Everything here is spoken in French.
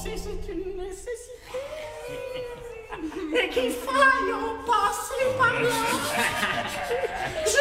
penser, c'est une nécessité. Et qu'il faille en passer par là.